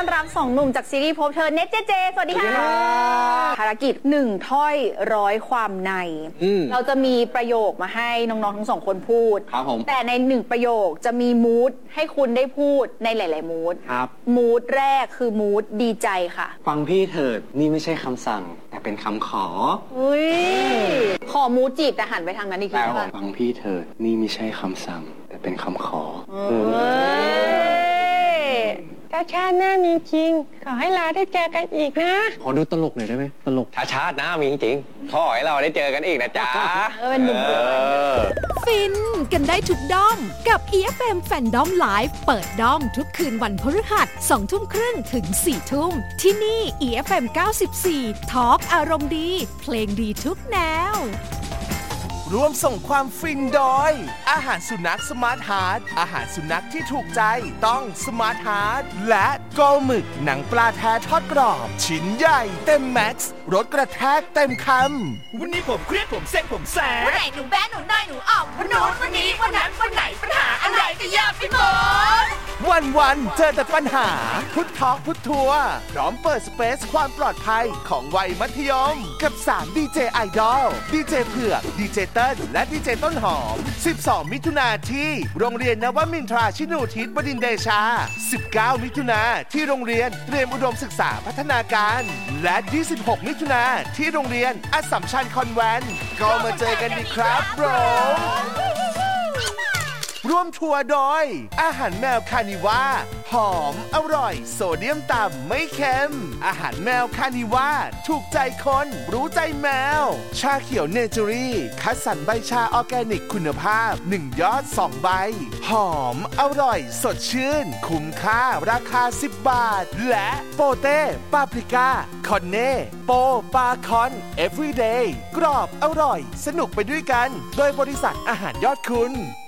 อนรับ2หนุ่มจากซีรีส์พบเธอเน็ตเจสวัสดีค่ะภารกิจ1ถ้อย100ความในเราจะมีประโยคมาให้น้องๆทั้ง2คนพูดครับผมแต่ใน1ประโยคจะมีมูดให้คุณได้พูดในหลายๆมูดครับมูดแรกคือมูดดีใจค่ะฟังพี่เถิดนี่ไม่ใช่คำสั่งแต่เป็นคำขออุ้ยขอมูดจีบแต่หันไปทางนั้นอีกทีค่ะฟังพี่เถิดนี่ไม่ใช่คำสั่งแต่เป็นคำขอถ้าชาติหน้ามีจริงขอให้เราได้เจอกันอีกนะขอดูตลกหน่อยได้ไหมตลกถ้าชาติหน้ามีจริงขอให้เราได้เจอกันอีกนะจ๊ะหนุ่มฟินกันได้ทุกด้อมกับ EFM Fandom Live เปิดด้อมทุกคืนวันพฤหัส 20:30 ถึง 4:00 นที่นี่ EFM 94 Talk อารมณ์ดีเพลงดีทุกแนวร่วมส่งความฟินโดยอาหารสุนัขสมาร์ทฮาร์ทอาหารสุนัขที่ถูกใจต้องสมาร์ทฮาร์ทและโกหมึกหนังปลาแท้ทอดกรอบชิ้นใหญ่เต็มแม็กซ์รสกระแทกเต็มคำวันนี้ผมเครียดผมเซ็งผมแสบวันไหนหนูแบ้หนูน้อยหนูออกวันโน้นวันนี้วันนั้นวันไหนปัญหาอะไรก็แยกไปหมดวันเจอแต่ปัญหาพุททอล์กพุททัวร์พร้อมเปิดสเปซความปลอดภัยของวัยมัธยมกับ3ดีเจไอดอลดีเจเผือกดีเจเติ้ลและดีเจต้นหอม12มิถุนายนที่โรงเรียนนวมินทราชินูทิศบดินทร์เดชา19มิถุนายนที่โรงเรียนเตรียมอุดมศึกษาพัฒนาการและ26มิถุนายนที่โรงเรียนอัสสัมชัญคอนแวนต์ก็มาเจอกันดีครับโบรร่วมทัวร์โดยอาหารแมวคานิว่าหอมอร่อยโซเดียมต่ำไม่เค็มอาหารแมวคานิว่าถูกใจคนรู้ใจแมวชาเขียวเนเจอรี่คัดสรรใบชาออร์แกนิกคุณภาพ1ยอด2ใบหอมอร่อยสดชื่นคุ้มค่าราคา10 บาทและโปเต้ปาปริก้าคอนเน่โปปาคอน everyday กรอบอร่อยสนุกไปด้วยกันโดยบริษัทอาหารยอดคุณ